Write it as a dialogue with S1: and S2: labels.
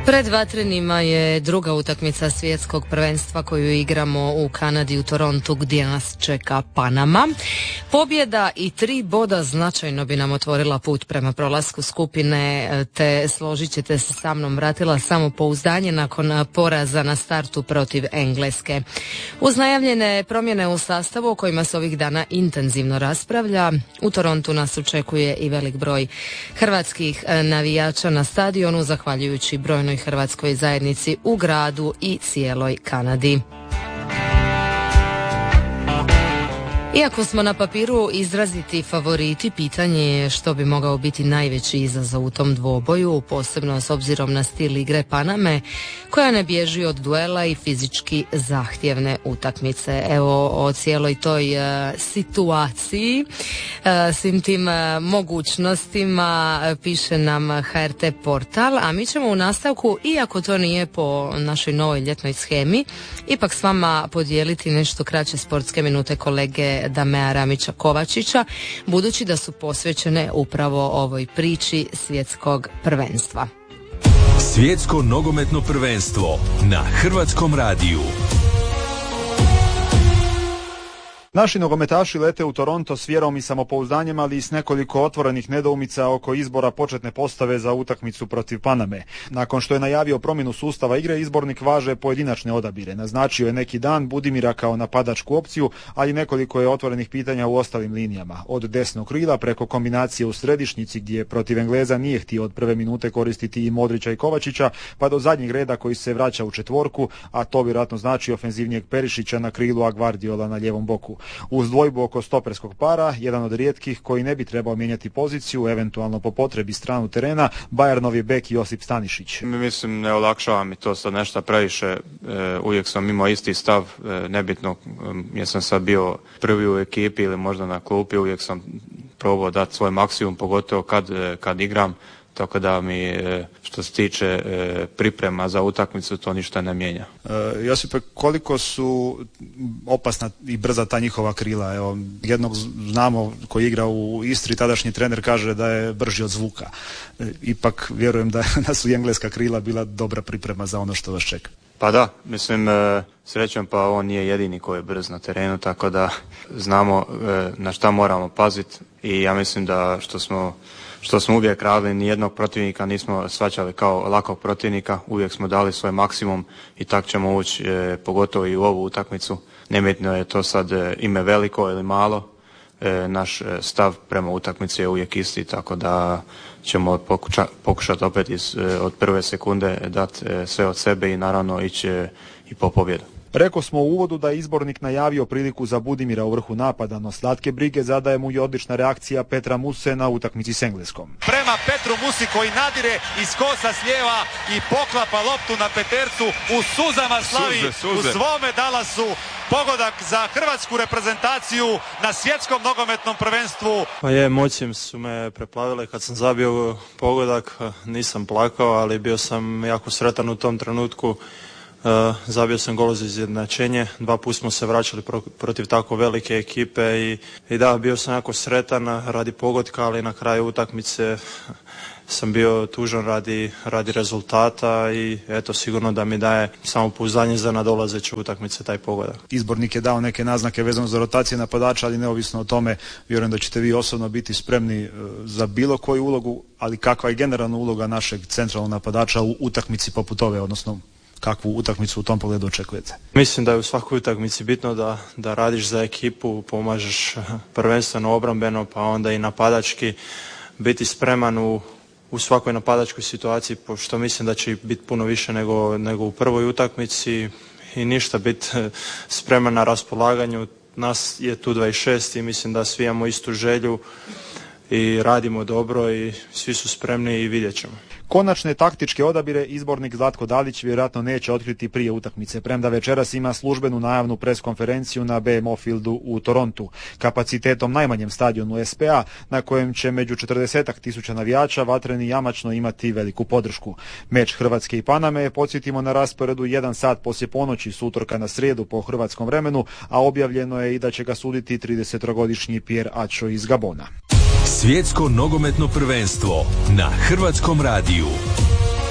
S1: Pred vatrenima je druga utakmica svjetskog prvenstva koju igramo u Kanadi u Torontu gdje nas čeka Panama. Pobjeda i 3 boda značajno bi nam otvorila put prema prolasku skupine, te složit ćete se sa mnom vratila samopouzdanje nakon poraza na startu protiv Engleske. Uz najavljene promjene u sastavu o kojima se ovih dana intenzivno raspravlja, u Torontu nas očekuje i velik broj hrvatskih navijača na stadionu, zahvaljujući brojnoj hrvatskoj zajednici u gradu i cijeloj Kanadi. Iako smo na papiru izraziti favoriti, pitanje je što bi mogao biti najveći izazov u tom dvoboju, posebno s obzirom na stil igre Paname, koja ne bježi od duela i fizički zahtjevne utakmice. Evo, o cijeloj toj situaciji, svim tim mogućnostima piše nam HRT portal, a mi ćemo u nastavku, iako to nije po našoj novoj ljetnoj shemi, ipak s vama podijeliti nešto kraće sportske minute kolege Damea Ramića Kovačića, budući da su posvećene upravo ovoj priči svjetskog prvenstva.
S2: Svjetsko nogometno prvenstvo na Hrvatskom radiju.
S3: Naši nogometaši lete u Toronto s vjerom i samopouzdanjem, ali i s nekoliko otvorenih nedoumica oko izbora početne postave za utakmicu protiv Paname. Nakon što je najavio promjenu sustava igre, izbornik važe pojedinačne odabire. Naznačio je neki dan Budimira kao napadačku opciju, ali nekoliko je otvorenih pitanja u ostalim linijama. Od desnog krila preko kombinacije u središnjici gdje protiv Engleza nije htio od prve minute koristiti i Modrića i Kovačića, pa do zadnjeg reda koji se vraća u četvorku, a to vjerojatno znači ofenzivnijeg Perišića na krilu, a Guardiola na lijevom boku. Uz dvojbu oko stoperskog para, jedan od rijetkih koji ne bi trebao mijenjati poziciju, eventualno po potrebi stranu terena, Bayernov je bek Josip Stanišić.
S4: Mislim, ne olakšava mi to sad nešto previše, uvijek sam imao isti stav, nebitno jesam sad bio prvi u ekipi ili možda na klupi, uvijek sam probao dati svoj maksimum, pogotovo kad igram. Tako da mi što se tiče priprema za utakmicu to ništa ne mijenja.
S3: Josipe, koliko su opasna i brza ta njihova krila? Evo, jednog znamo koji igra u Istri, tadašnji trener kaže da je brži od zvuka. Ipak vjerujem da su i engleska krila bila dobra priprema za ono što vas čeka.
S4: Pa da, mislim, srećom pa on nije jedini koji je brz na terenu, tako da znamo na šta moramo paziti i ja mislim da što smo uvijek radili, nijednog protivnika nismo shvaćali kao lakog protivnika, uvijek smo dali svoj maksimum i tak ćemo ući pogotovo i u ovu utakmicu. Nebitno je to sad ime veliko ili malo, naš stav prema utakmici je uvijek isti, tako da ćemo pokušati opet od prve sekunde dati sve od sebe i naravno ići i po pobjedu.
S3: Rekao smo u uvodu da je izbornik najavio priliku za Budimira u vrhu napada, no slatke brige zadaje mu i odlična reakcija Petra Muse na utakmici s Engleskom.
S5: Prema Petru Musi koji nadire iz kosa s lijeva i poklapa loptu na petercu, u suzama slavi u svome Dallasu pogodak za hrvatsku reprezentaciju na svjetskom nogometnom prvenstvu.
S6: Pa emocije su me preplavile kad sam zabio pogodak, nisam plakao, ali bio sam jako sretan u tom trenutku. Zabio sam gol za izjednačenje, 2 puta smo se vraćali protiv tako velike ekipe i da, bio sam jako sretan radi pogotka, ali na kraju utakmice sam bio tužan radi rezultata i eto, sigurno da mi daje samopouzdanje za nadolazeće utakmice taj pogodak.
S3: Izbornik je dao neke naznake vezano za rotacije napadača, ali neovisno o tome vjerujem da ćete vi osobno biti spremni za bilo koju ulogu, ali kakva je generalna uloga našeg centralnog napadača u utakmici poput ove, odnosno kakvu utakmicu u tom pogledu očekujete?
S6: Mislim da je u svakoj utakmici bitno da radiš za ekipu, pomažeš prvenstveno obrambeno, pa onda i napadački, biti spreman u svakoj napadačkoj situaciji, što mislim da će biti puno više nego u prvoj utakmici i ništa, biti spreman na raspolaganju. Nas je tu 26 i mislim da svi imamo istu želju i radimo dobro i svi su spremni i vidjet ćemo.
S3: Konačne taktičke odabire izbornik Zlatko Dalić vjerojatno neće otkriti prije utakmice, premda večeras ima službenu najavnu preskonferenciju na BMO Fieldu u Torontu, kapacitetom najmanjem stadionu SPA, na kojem će među 40.000 navijača vatreni jamačno imati veliku podršku. Meč Hrvatske i Paname je, podsjetimo, na rasporedu 1 sat poslije ponoći s utorka na srijedu po hrvatskom vremenu, a objavljeno je i da će ga suditi 30-godišnji Pierre Acho iz Gabona.
S2: Svjetsko nogometno prvenstvo na Hrvatskom radiju.